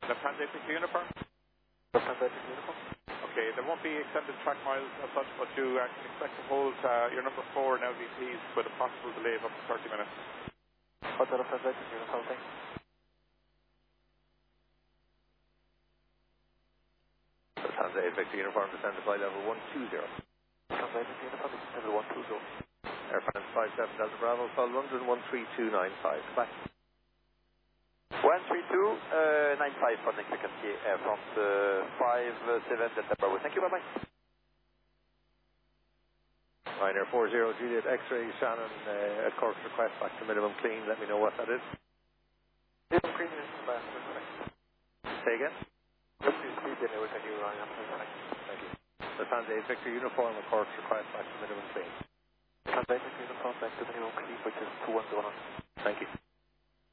Lufthansa 8 uniform? Lufthansa 8 uniform. Okay, there won't be extended track miles as such, but you can expect to hold your number 4 in LVPs with a possible delay of up to 30 minutes. What's the Lufthansa 8 uniform thing? Lufthansa 8 Victor uniform, descend to flight level 120. Lufthansa 8 uniform, level 120. Air France 57 Delta Bravo, call London 13295. Goodbye. 13295 for next frequency, Air France 57 Delta Bravo. Thank you, bye-bye. Ryanair 40 Juliet X-ray, Shannon, at Cork request back to minimum clean. Let me know what that is. Minimum clean is correct. Say again? Just to speed in with a new Ryanair. Thank you. Lufthansa 8 Victor uniform, at Cork request back to minimum clean. Lufthansa 8 uniform back to minimum clean, which is 2101. Thank you.